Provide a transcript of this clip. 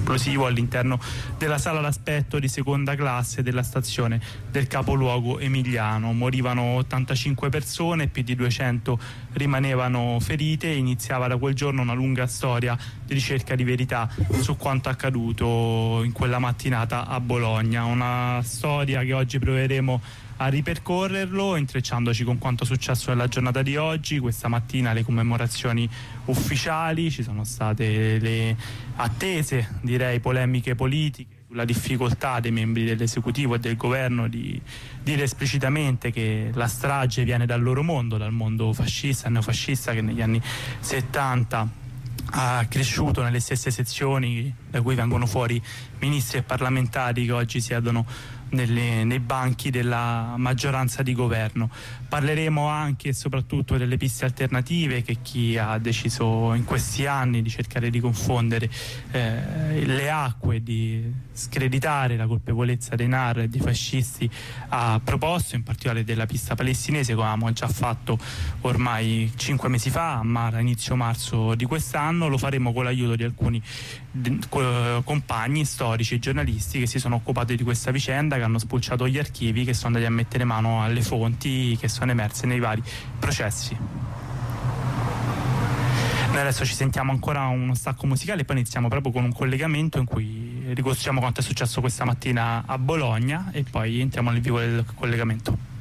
esplosivo all'interno della sala d'aspetto di seconda classe della stazione del capoluogo emiliano. Morivano 85 persone, più di 200 rimanevano ferite e iniziava da quel giorno una lunga storia di ricerca di verità su quanto accaduto in quella mattinata a Bologna. Una storia che oggi proveremo a ripercorrerlo, intrecciandoci con quanto successo nella giornata di oggi. Questa mattina le commemorazioni ufficiali, ci sono state le attese, direi polemiche politiche, la difficoltà dei membri dell'esecutivo e del governo di dire esplicitamente che la strage viene dal loro mondo, dal mondo fascista, neofascista, che negli anni 70 ha cresciuto nelle stesse sezioni da cui vengono fuori ministri e parlamentari che oggi siedono nei banchi della maggioranza di governo. Parleremo anche e soprattutto delle piste alternative che chi ha deciso in questi anni di cercare di confondere le acque, di screditare la colpevolezza dei NAR e dei fascisti ha proposto, in particolare della pista palestinese, come avevamo già fatto ormai 5 mesi fa, a inizio marzo di quest'anno. Lo faremo con l'aiuto di alcuni compagni storici e giornalisti che si sono occupati di questa vicenda, che hanno spulciato gli archivi, che sono andati a mettere mano alle fonti che sono emerse nei vari processi. Noi adesso ci sentiamo ancora uno stacco musicale e poi iniziamo proprio con un collegamento in cui ricostruiamo quanto è successo questa mattina a Bologna e poi entriamo nel vivo del collegamento.